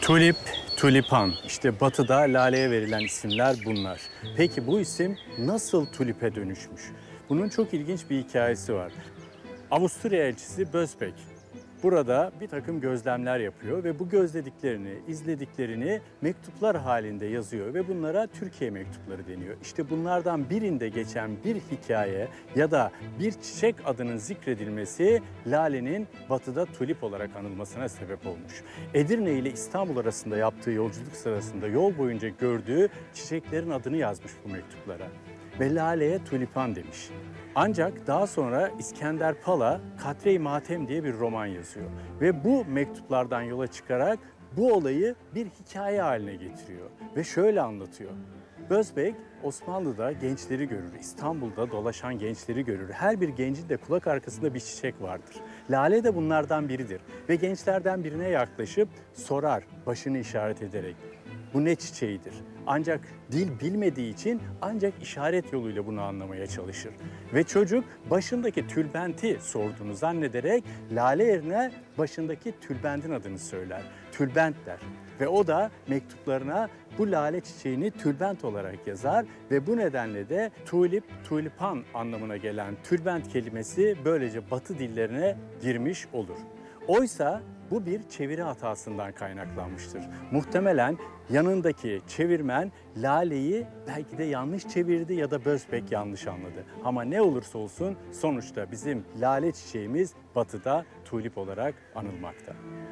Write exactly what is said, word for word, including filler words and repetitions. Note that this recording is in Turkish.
Tulip, tulipan. İşte batıda laleye verilen isimler bunlar. Peki bu isim nasıl tulipe dönüşmüş? Bunun çok ilginç bir hikayesi var. Avusturya elçisi Bözbek burada bir takım gözlemler yapıyor ve bu gözlediklerini, izlediklerini mektuplar halinde yazıyor ve bunlara Türkiye mektupları deniyor. İşte bunlardan birinde geçen bir hikaye ya da bir çiçek adının zikredilmesi lalenin batıda tulip olarak anılmasına sebep olmuş. Edirne ile İstanbul arasında yaptığı yolculuk sırasında yol boyunca gördüğü çiçeklerin adını yazmış bu mektuplara ve laleye tulipan demiş. Ancak daha sonra İskender Pala Katre-i Matem diye bir roman yazıyor. Ve bu mektuplardan yola çıkarak bu olayı bir hikaye haline getiriyor. Ve şöyle anlatıyor. Bözbek Osmanlı'da gençleri görür, İstanbul'da dolaşan gençleri görür. Her bir gencin de kulak arkasında bir çiçek vardır. Lale de bunlardan biridir. Ve gençlerden birine yaklaşıp sorar başını işaret ederek. Bu ne çiçeğidir? Ancak dil bilmediği için ancak işaret yoluyla bunu anlamaya çalışır. Ve çocuk başındaki tülbenti sorduğunu zannederek lale yerine başındaki tülbentin adını söyler. Tülbent der. Ve o da mektuplarına bu lale çiçeğini tülbent olarak yazar ve bu nedenle de tulip, tulipan anlamına gelen tülbent kelimesi böylece Batı dillerine girmiş olur. Oysa bu bir çeviri hatasından kaynaklanmıştır. Muhtemelen yanındaki çevirmen laleyi belki de yanlış çevirdi ya da Bözbek yanlış anladı. Ama ne olursa olsun sonuçta bizim lale çiçeğimiz batıda tulip olarak anılmakta.